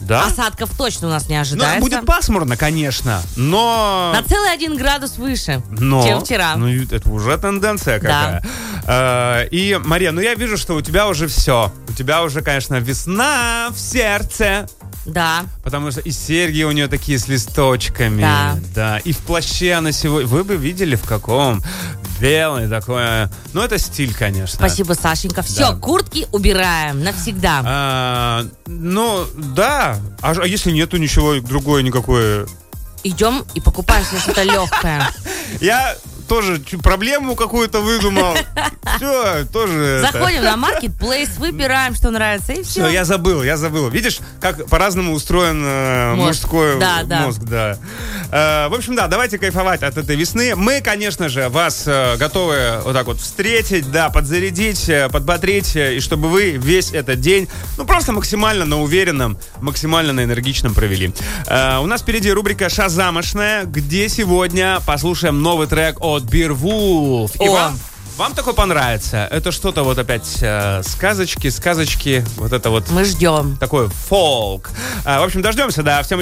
Да? Осадков точно у нас не ожидается. Ну, будет пасмурно, конечно, но... На целый 1 градус выше, чем вчера. Ну, это уже тенденция какая. Да. И, Мария, я вижу, что у тебя уже все. У тебя уже, конечно, весна в сердце. Да. Потому что и серьги у нее такие с листочками. Да. Да. И в плаще она сегодня... Вы бы видели, в каком? Белый такое. Ну, это стиль, конечно. Спасибо, Сашенька. Все, да. Куртки убираем навсегда. Ну, да. А если нету ничего другое, никакое? Идем и покупаем себе что-то легкое. Я тоже проблему какую-то выдумал. Все, тоже. Заходим на маркетплейс, выбираем, что нравится, и все. Все, я забыл. Видишь, как по-разному устроен мужской мозг, да. В общем, да, давайте кайфовать от этой весны. Мы, конечно же, вас готовы вот так вот встретить, да, подзарядить, подбодрить, и чтобы вы весь этот день, просто максимально на уверенном, максимально на энергичном провели. У нас впереди рубрика «Шазамошная», где сегодня послушаем новый трек от Beerwulf. И вам такое понравится? Это что-то вот опять сказочки, вот это вот. Мы ждем. Такой фолк. В общем, дождемся, да. Всем